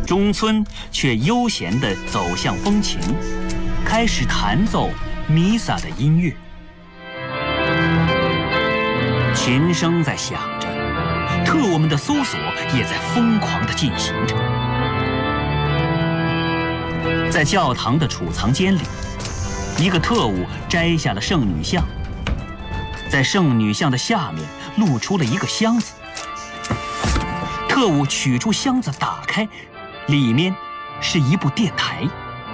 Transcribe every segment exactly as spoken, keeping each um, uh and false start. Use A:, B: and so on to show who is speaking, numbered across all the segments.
A: 中村却悠闲地走向风琴，开始弹奏弥撒的音乐。琴声在响着，特务们的搜索也在疯狂地进行着。在教堂的储藏间里，一个特务摘下了圣女像，在圣女像的下面露出了一个箱子。特务取出箱子打开，里面是一部电台。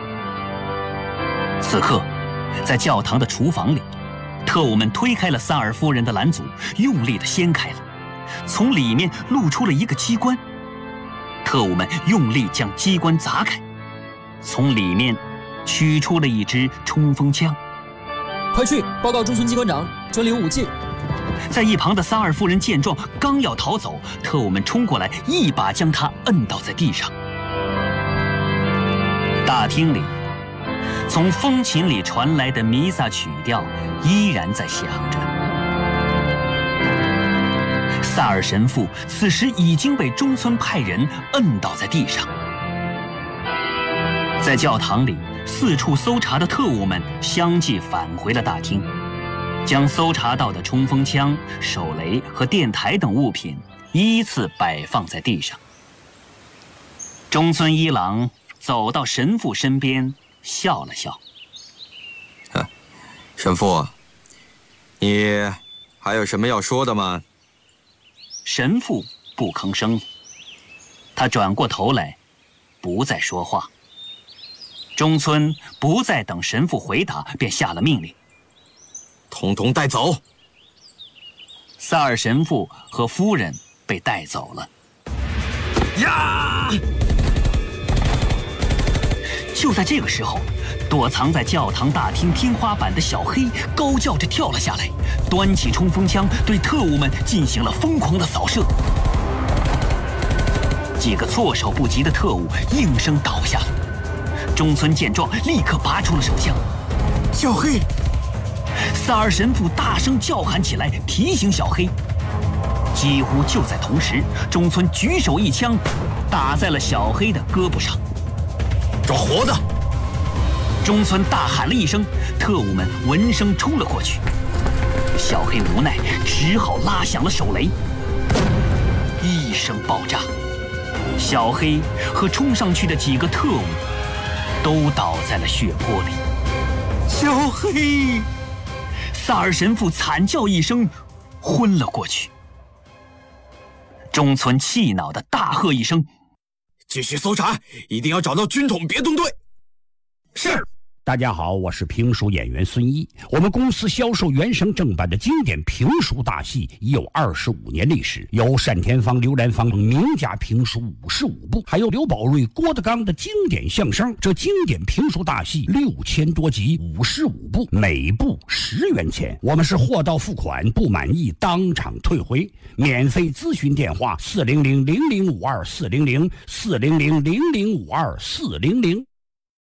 A: 此刻，在教堂的厨房里，特务们推开了萨尔夫人的拦阻，用力地掀开了，从里面露出了一个机关。特务们用力将机关砸开，从里面取出了一支冲锋枪。
B: 快去报告中村机关长，这里有武器。
A: 在一旁的萨尔夫人见状，刚要逃走，特务们冲过来，一把将她摁倒在地上。大厅里，从风琴里传来的弥撒曲调依然在响着。萨尔神父此时已经被中村派人摁倒在地上。在教堂里四处搜查的特务们相继返回了大厅，将搜查到的冲锋枪、手雷和电台等物品依次摆放在地上。中村一郎走到神父身边，笑了笑：“
C: 神父，你还有什么要说的吗？”
A: 神父不吭声，他转过头来，不再说话。中村不再等神父回答，便下了命令：“
C: 统统带走！”
A: 萨尔神父和夫人被带走了。
C: 呀！
A: 就在这个时候，躲藏在教堂大厅天花板的小黑高叫着跳了下来，端起冲锋枪对特务们进行了疯狂的扫射。几个措手不及的特务应声倒下了。中村见状，立刻拔出了手枪。
C: 小黑！
A: 萨尔神父大声叫喊起来，提醒小黑。几乎就在同时，中村举手一枪，打在了小黑的胳膊上。
C: 抓活的！
A: 中村大喊了一声，特务们闻声冲了过去。小黑无奈，只好拉响了手雷。一声爆炸，小黑和冲上去的几个特务都倒在了血泊里。
C: 小黑！
A: 萨尔神父惨叫一声，昏了过去。中村气恼地大喝一声：“
C: 继续搜查，一定要找到军统别动队。”是。
D: 大家好，我是评书演员孙一。我们公司销售原声正版的经典评书大戏已有二十五年历史，有单田芳、刘兰芳名家评书五十五部，还有刘宝瑞、郭德纲的经典相声。这经典评书大戏六千多集，五十五部，每部十元钱。我们是货到付款，不满意当场退回。免费咨询电话：四零零零零五二四零零四零零零零五二四零零。